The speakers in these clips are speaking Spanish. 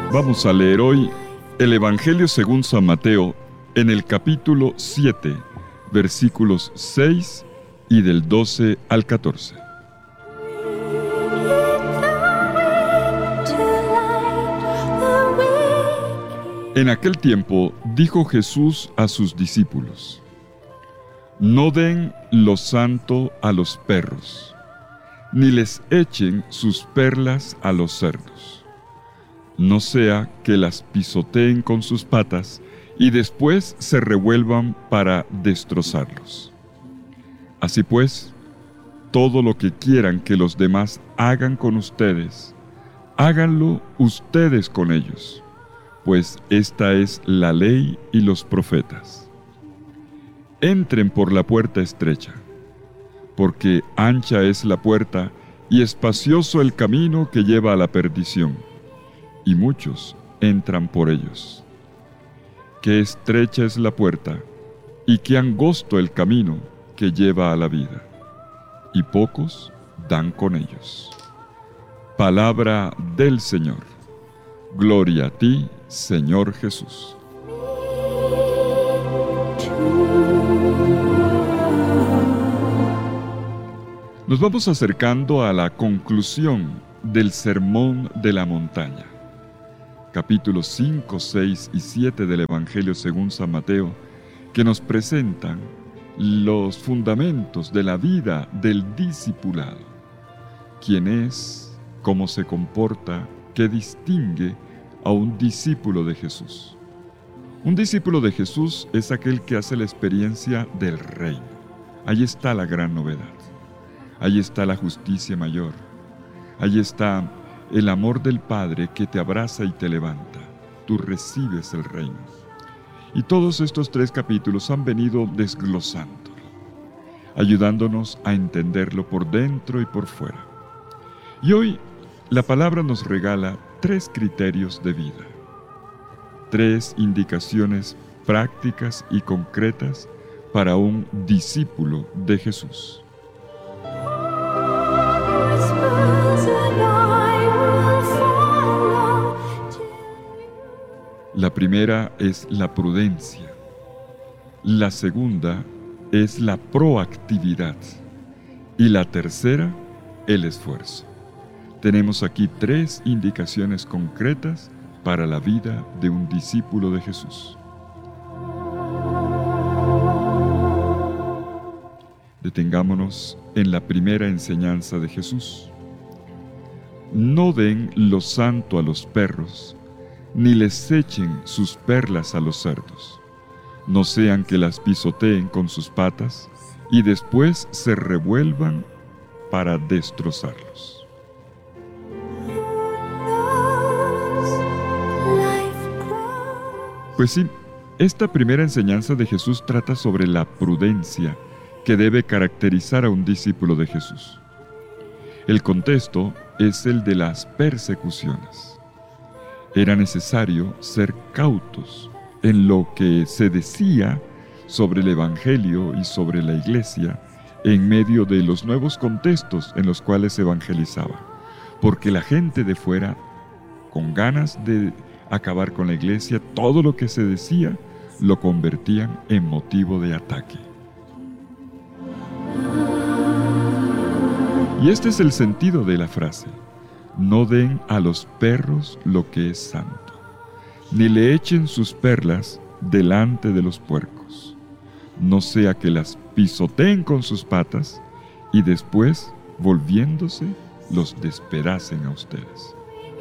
Vamos a leer hoy el Evangelio según San Mateo en el capítulo 7, versículos 6 y del 12 al 14. En aquel tiempo dijo Jesús a sus discípulos: No den lo santo a los perros, ni les echen sus perlas a los cerdos, no sea que las pisoteen con sus patas y después se revuelvan para destrozarlos. Así pues, todo lo que quieran que los demás hagan con ustedes, háganlo ustedes con ellos, pues esta es la ley y los profetas. Entren por la puerta estrecha, porque ancha es la puerta y espacioso el camino que lleva a la perdición, y muchos entran por ellos. Qué estrecha es la puerta, y qué angosto el camino que lleva a la vida, y pocos dan con ellos. Palabra del Señor. Gloria a ti, Señor Jesús. Nos vamos acercando a la conclusión del Sermón de la Montaña. Capítulos 5, 6 y 7 del Evangelio según San Mateo, que nos presentan los fundamentos de la vida del discipulado. ¿Quién es? ¿Cómo se comporta? ¿Qué distingue a un discípulo de Jesús? Un discípulo de Jesús es aquel que hace la experiencia del reino. Ahí está la gran novedad. Ahí está la justicia mayor. Ahí está el amor del Padre que te abraza y te levanta. Tú recibes el reino. Y todos estos 3 capítulos han venido desglosándolo, ayudándonos a entenderlo por dentro y por fuera. Y hoy la palabra nos regala 3 criterios de vida, 3 indicaciones prácticas y concretas para un discípulo de Jesús. La primera es la prudencia, la segunda es la proactividad y la tercera, el esfuerzo. Tenemos aquí 3 indicaciones concretas para la vida de un discípulo de Jesús. Detengámonos en la primera enseñanza de Jesús. No den lo santo a los perros, ni les echen sus perlas a los cerdos, no sean que las pisoteen con sus patas y después se revuelvan para destrozarlos. Pues sí, esta primera enseñanza de Jesús trata sobre la prudencia que debe caracterizar a un discípulo de Jesús. El contexto es el de las persecuciones. Era necesario ser cautos en lo que se decía sobre el Evangelio y sobre la Iglesia en medio de los nuevos contextos en los cuales se evangelizaba, porque la gente de fuera, con ganas de acabar con la Iglesia, todo lo que se decía lo convertían en motivo de ataque. Y este es el sentido de la frase: no den a los perros lo que es santo, ni le echen sus perlas delante de los puercos, no sea que las pisoteen con sus patas y después, volviéndose, los despedacen a ustedes.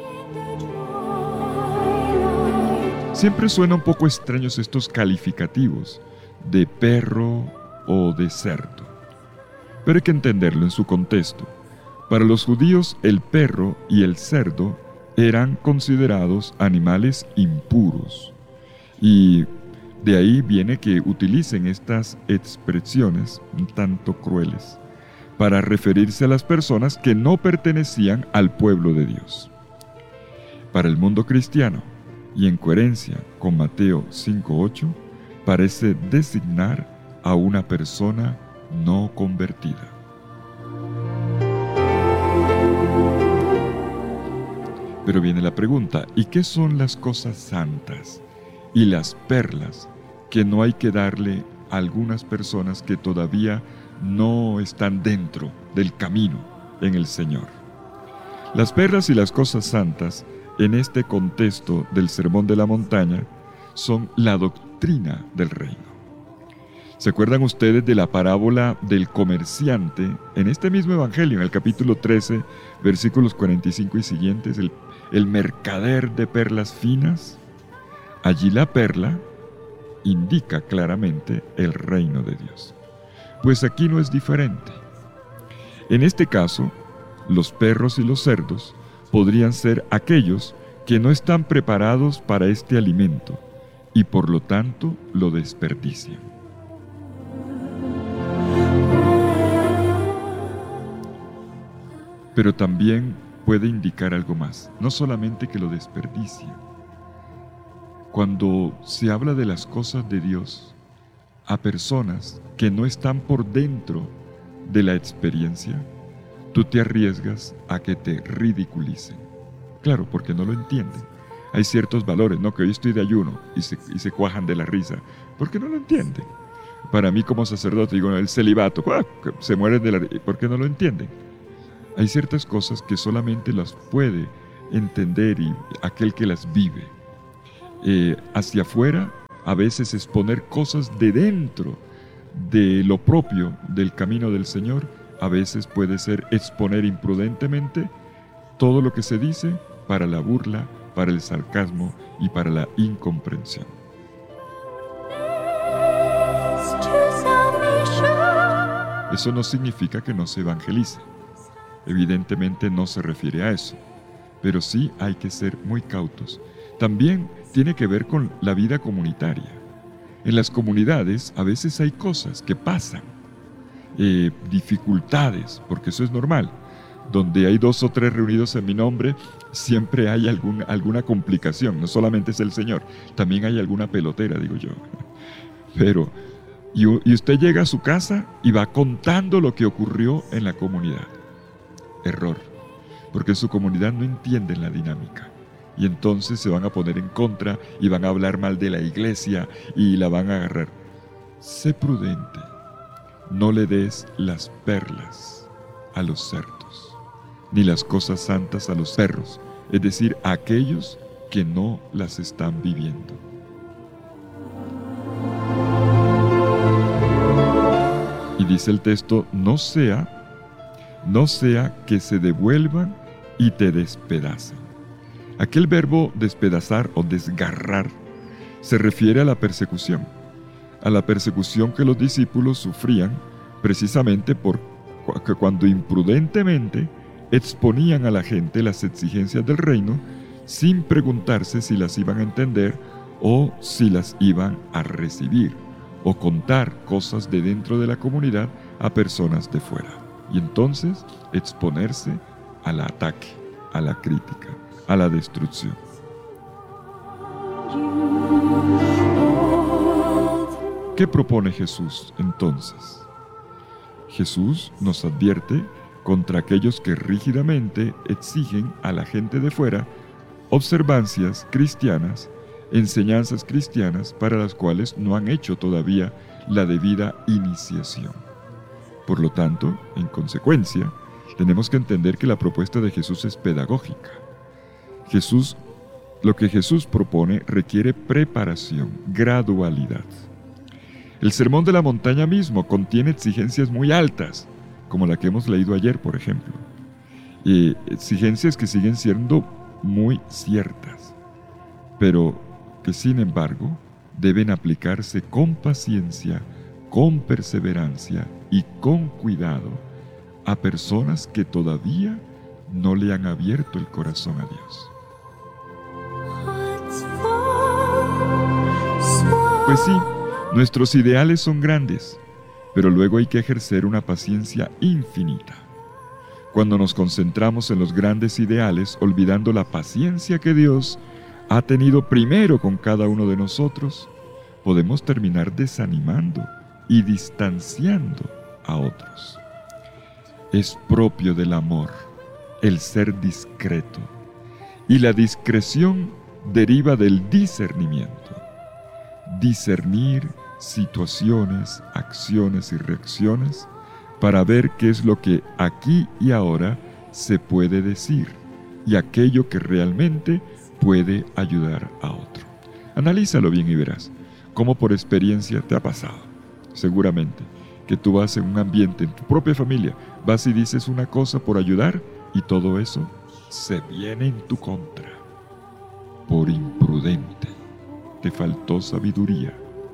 Siempre suenan un poco extraños estos calificativos de perro o de cerdo, pero hay que entenderlo en su contexto. Para los judíos, el perro y el cerdo eran considerados animales impuros, y de ahí viene que utilicen estas expresiones un tanto crueles para referirse a las personas que no pertenecían al pueblo de Dios. Para el mundo cristiano, y en coherencia con Mateo 5:8, parece designar a una persona no convertida. Pero viene la pregunta, ¿y qué son las cosas santas y las perlas que no hay que darle a algunas personas que todavía no están dentro del camino en el Señor? Las perlas y las cosas santas en este contexto del Sermón de la Montaña son la doctrina del reino. ¿Se acuerdan ustedes de la parábola del comerciante en este mismo evangelio, en el capítulo 13, versículos 45 y siguientes, el mercader de perlas finas? Allí la perla indica claramente el reino de Dios. Pues aquí no es diferente. En este caso, los perros y los cerdos podrían ser aquellos que no están preparados para este alimento y por lo tanto lo desperdician. Pero también puede indicar algo más, no solamente que lo desperdician. Cuando se habla de las cosas de Dios a personas que no están por dentro de la experiencia, tú te arriesgas a que te ridiculicen. Claro, porque no lo entienden. Hay ciertos valores, ¿no? Que hoy estoy de ayuno y se cuajan de la risa, porque no lo entienden. Para mí como sacerdote, digo, el celibato, se mueren de la risa, ¿por qué no lo entienden? Hay ciertas cosas que solamente las puede entender y aquel que las vive. Hacia afuera, a veces exponer cosas de dentro de lo propio del camino del Señor, a veces puede ser exponer imprudentemente todo lo que se dice para la burla, para el sarcasmo y para la incomprensión. Eso no significa que no se evangelice. Evidentemente no se refiere a eso, pero sí hay que ser muy cautos. También tiene que ver con la vida comunitaria. En las comunidades a veces hay cosas que pasan, dificultades, porque eso es normal. Donde hay 2 o 3 reunidos en mi nombre, siempre hay alguna complicación. No solamente es el Señor, también hay alguna pelotera, digo yo. Pero, y usted llega a su casa y va contando lo que ocurrió en la comunidad. Error, porque su comunidad no entiende la dinámica. Y entonces se van a poner en contra y van a hablar mal de la iglesia y la van a agarrar. Sé prudente, no le des las perlas a los cerdos, ni las cosas santas a los perros, es decir, a aquellos que no las están viviendo. Y dice el texto, no sea que se devuelvan y te despedacen. Aquel verbo despedazar o desgarrar se refiere a la persecución que los discípulos sufrían precisamente porque cuando imprudentemente exponían a la gente las exigencias del reino sin preguntarse si las iban a entender o si las iban a recibir, o contar cosas de dentro de la comunidad a personas de fuera. Y entonces exponerse al ataque, a la crítica, a la destrucción. ¿Qué propone Jesús entonces? Jesús nos advierte contra aquellos que rígidamente exigen a la gente de fuera observancias cristianas, enseñanzas cristianas para las cuales no han hecho todavía la debida iniciación. Por lo tanto, en consecuencia, tenemos que entender que la propuesta de Jesús es pedagógica. Lo que Jesús propone requiere preparación, gradualidad. El Sermón de la Montaña mismo contiene exigencias muy altas, como la que hemos leído ayer, por ejemplo. Exigencias que siguen siendo muy ciertas, pero que sin embargo deben aplicarse con paciencia, con perseverancia y con cuidado a personas que todavía no le han abierto el corazón a Dios. Pues sí, nuestros ideales son grandes, pero luego hay que ejercer una paciencia infinita. Cuando nos concentramos en los grandes ideales, olvidando la paciencia que Dios ha tenido primero con cada uno de nosotros, podemos terminar desanimando y distanciando a otros. Es propio del amor el ser discreto Y la discreción deriva del discernimiento. Discernir situaciones, acciones y reacciones para ver qué es lo que aquí y ahora se puede decir y aquello que realmente puede ayudar a otro. Analízalo bien y verás cómo por experiencia te ha pasado. Seguramente que tú vas en un ambiente, en tu propia familia, vas y dices una cosa por ayudar y todo eso se viene en tu contra. Por imprudente, te faltó sabiduría.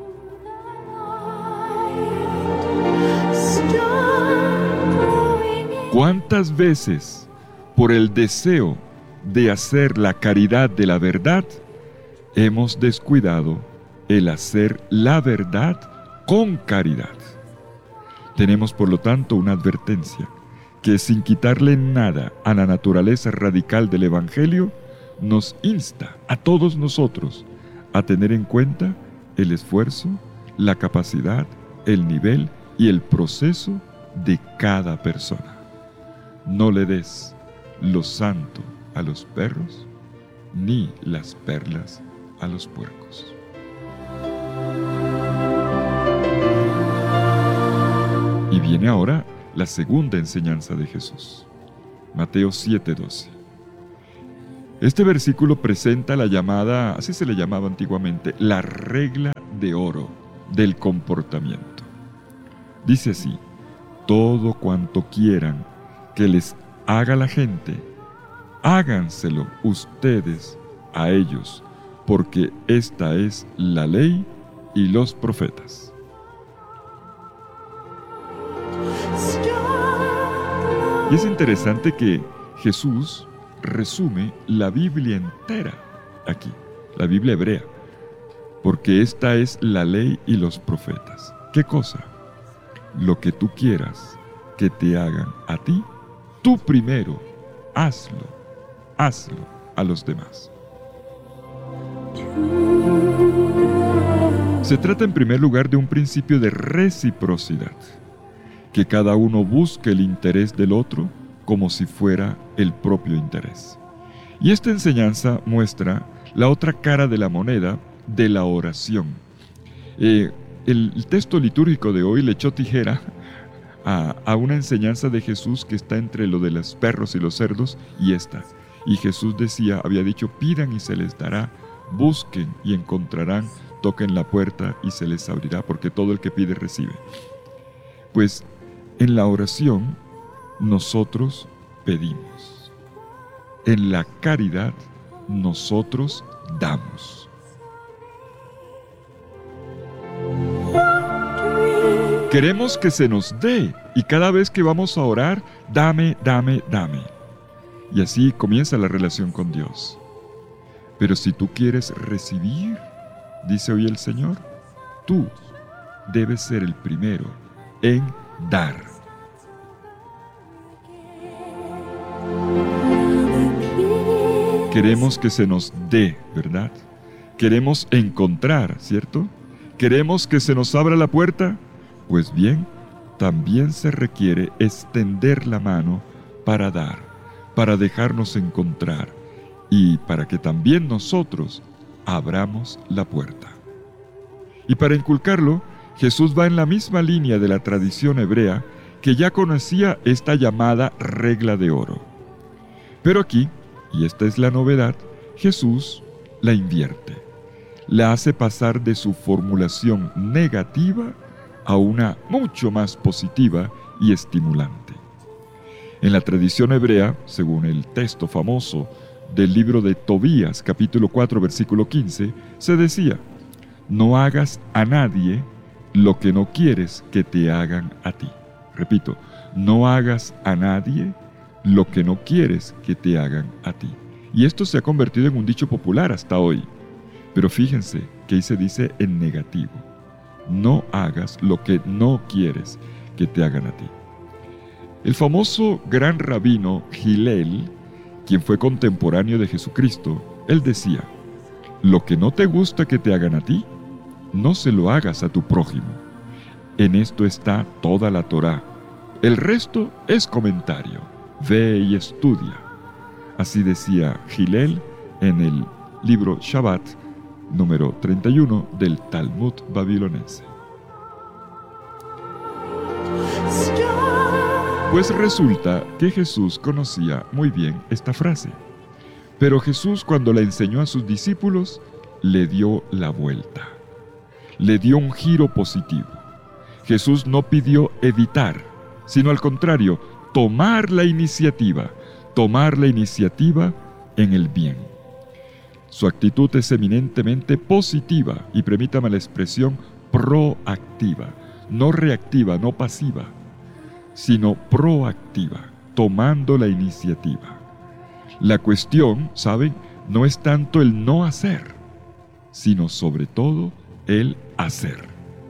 ¿Cuántas veces, por el deseo de hacer la caridad de la verdad, hemos descuidado el hacer la verdad con caridad? Tenemos, por lo tanto, una advertencia, que sin quitarle nada a la naturaleza radical del Evangelio, nos insta a todos nosotros a tener en cuenta el esfuerzo, la capacidad, el nivel y el proceso de cada persona. No le des lo santo a los perros, ni las perlas a los puercos. Y viene ahora la segunda enseñanza de Jesús. Mateo 7:12. Este versículo presenta la llamada, así se le llamaba antiguamente, la regla de oro del comportamiento. Dice así: todo cuanto quieran que les haga la gente, háganselo ustedes a ellos, porque esta es la ley y los profetas. Y es interesante que Jesús resume la Biblia entera aquí, la Biblia hebrea, porque esta es la ley y los profetas. ¿Qué cosa? Lo que tú quieras que te hagan a ti, tú primero hazlo a los demás. Se trata en primer lugar de un principio de reciprocidad, que cada uno busque el interés del otro como si fuera el propio interés. Y esta enseñanza muestra la otra cara de la moneda de la oración. El texto litúrgico de hoy le echó tijera a una enseñanza de Jesús que está entre lo de los perros y los cerdos y esta. Y Jesús había dicho: pidan y se les dará, busquen y encontrarán, toquen la puerta y se les abrirá, porque todo el que pide recibe. Pues en la oración nosotros pedimos. En la caridad nosotros damos. Queremos que se nos dé y cada vez que vamos a orar, dame, dame, dame. Y así comienza la relación con Dios. Pero si tú quieres recibir, dice hoy el Señor, tú debes ser el primero en dar. Queremos que se nos dé, ¿verdad? Queremos encontrar, ¿cierto? Queremos que se nos abra la puerta. Pues bien, también se requiere extender la mano para dar, para dejarnos encontrar y para que también nosotros abramos la puerta. Y para inculcarlo, Jesús va en la misma línea de la tradición hebrea que ya conocía esta llamada regla de oro. Pero aquí, y esta es la novedad, Jesús la invierte. La hace pasar de su formulación negativa a una mucho más positiva y estimulante. En la tradición hebrea, según el texto famoso del libro de Tobías, capítulo 4, versículo 15, se decía: no hagas a nadie lo que no quieres que te hagan a ti. Repito, no hagas a nadie lo que no quieres que te hagan a ti. Y esto se ha convertido en un dicho popular hasta hoy. Pero fíjense que ahí se dice en negativo: no hagas lo que no quieres que te hagan a ti. El famoso gran rabino Hillel, quien fue contemporáneo de Jesucristo, él decía: lo que no te gusta que te hagan a ti, no se lo hagas a tu prójimo. En esto está toda la Torá. El resto es comentario. Ve y estudia. Así decía Hillel en el libro Shabbat, número 31 del Talmud babilonense. Pues resulta que Jesús conocía muy bien esta frase. Pero Jesús, cuando la enseñó a sus discípulos, le dio la vuelta. Le dio un giro positivo. Jesús no pidió evitar, sino al contrario, tomar la iniciativa en el bien. Su actitud es eminentemente positiva y, permítame la expresión, proactiva, no reactiva, no pasiva, sino proactiva, tomando la iniciativa. La cuestión, ¿saben?, no es tanto el no hacer, sino sobre todo el hacer.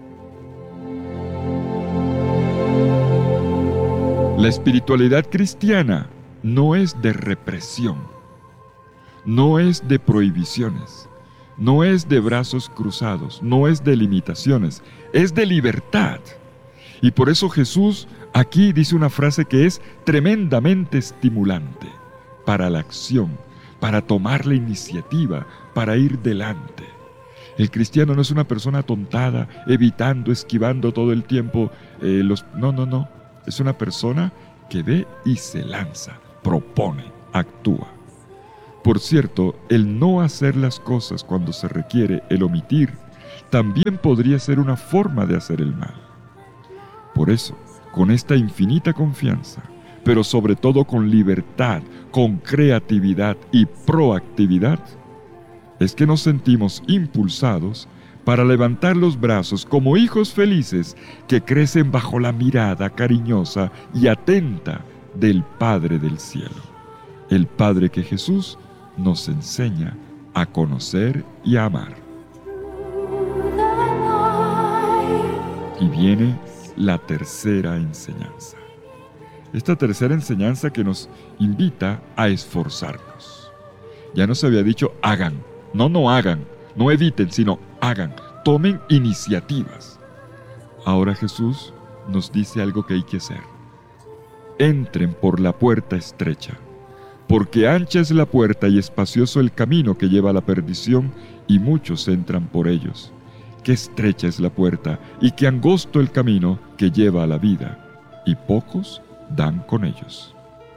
La espiritualidad cristiana no es de represión, no es de prohibiciones, no es de brazos cruzados, no es de limitaciones, es de libertad. Y por eso Jesús aquí dice una frase que es tremendamente estimulante para la acción, para tomar la iniciativa, para ir delante. El cristiano no es una persona atontada, evitando, esquivando todo el tiempo No. Es una persona que ve y se lanza, propone, actúa. Por cierto, el no hacer las cosas cuando se requiere, el omitir, también podría ser una forma de hacer el mal. Por eso, con esta infinita confianza, pero sobre todo con libertad, con creatividad y proactividad, es que nos sentimos impulsados para levantar los brazos como hijos felices que crecen bajo la mirada cariñosa y atenta del Padre del cielo, el Padre que Jesús nos enseña a conocer y a amar. Y viene la tercera enseñanza. Esta tercera enseñanza que nos invita a esforzarnos. Ya nos había dicho hagan, no hagan, no eviten, sino hagan, tomen iniciativas. Ahora Jesús nos dice algo que hay que hacer. Entren por la puerta estrecha, porque ancha es la puerta y espacioso el camino que lleva a la perdición, y muchos entran por ellos. Qué estrecha es la puerta y qué angosto el camino que lleva a la vida, y pocos dan con ellos.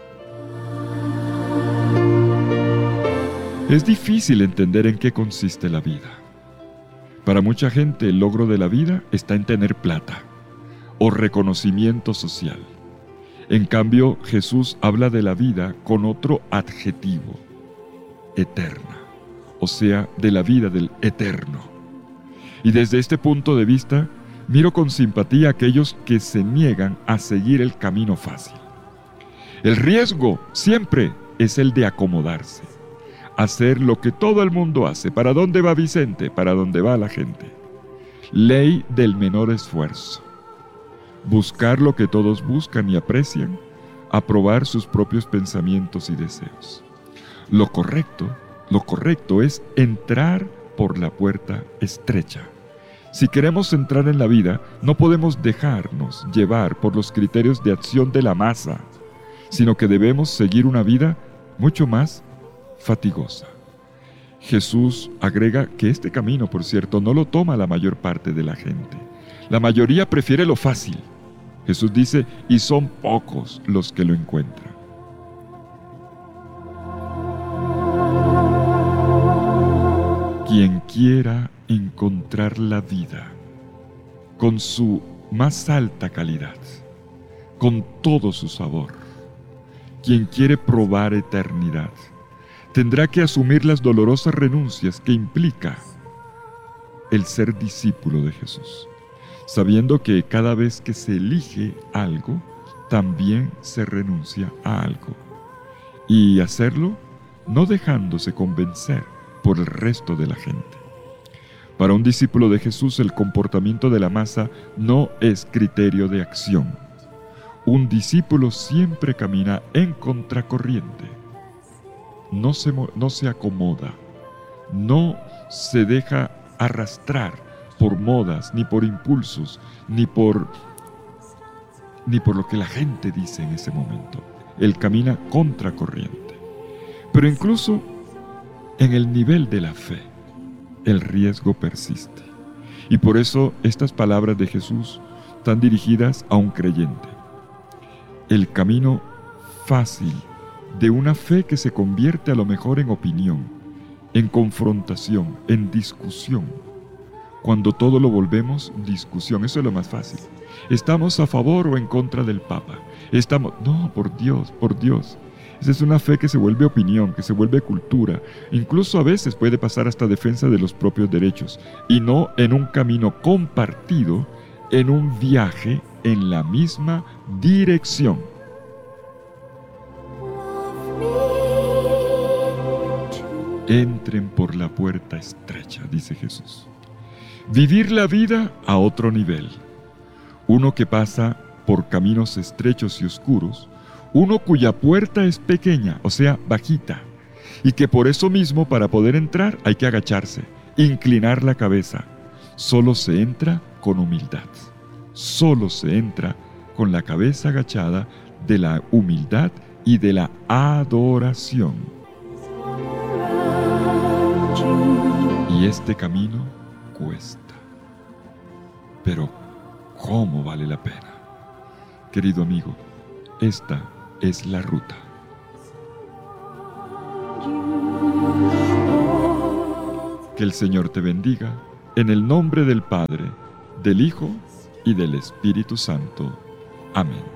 Es difícil entender en qué consiste la vida. Para mucha gente el logro de la vida está en tener plata o reconocimiento social. En cambio, Jesús habla de la vida con otro adjetivo, eterna, o sea, de la vida del eterno. Y desde este punto de vista, miro con simpatía a aquellos que se niegan a seguir el camino fácil. El riesgo siempre es el de acomodarse, hacer lo que todo el mundo hace. ¿Para dónde va Vicente? ¿Para dónde va la gente? Ley del menor esfuerzo. Buscar lo que todos buscan y aprecian, aprobar sus propios pensamientos y deseos. Lo correcto es entrar por la puerta estrecha. Si queremos entrar en la vida, no podemos dejarnos llevar por los criterios de acción de la masa, sino que debemos seguir una vida mucho más fatigosa. Jesús agrega que este camino, por cierto, no lo toma la mayor parte de la gente. La mayoría prefiere lo fácil. Jesús dice, y son pocos los que lo encuentran. Quien quiera encontrar la vida con su más alta calidad, con todo su sabor, quien quiere probar eternidad, tendrá que asumir las dolorosas renuncias que implica el ser discípulo de Jesús, sabiendo que cada vez que se elige algo, también se renuncia a algo, y hacerlo no dejándose convencer por el resto de la gente. Para un discípulo de Jesús, el comportamiento de la masa no es criterio de acción. Un discípulo siempre camina en contracorriente. No se acomoda, no se deja arrastrar por modas, ni por impulsos, ni por lo que la gente dice en ese momento. Él camina contracorriente. Pero incluso en el nivel de la fe, el riesgo persiste. Y por eso estas palabras de Jesús están dirigidas a un creyente. El camino fácil de una fe que se convierte a lo mejor en opinión, en confrontación, en discusión. Cuando todo lo volvemos discusión, eso es lo más fácil. ¿Estamos a favor o en contra del Papa? No, por Dios, por Dios. Esa es una fe que se vuelve opinión, que se vuelve cultura. Incluso a veces puede pasar hasta defensa de los propios derechos, y no en un camino compartido, en un viaje en la misma dirección. Entren por la puerta estrecha, dice Jesús. Vivir la vida a otro nivel. Uno que pasa por caminos estrechos y oscuros, uno cuya puerta es pequeña, o sea, bajita, y que por eso mismo para poder entrar hay que agacharse, inclinar la cabeza. Solo se entra con humildad. Solo se entra con la cabeza agachada de la humildad y de la adoración. Y este camino cuesta. Pero, ¿cómo vale la pena? Querido amigo, esta es la ruta. Que el Señor te bendiga, en el nombre del Padre, del Hijo y del Espíritu Santo. Amén.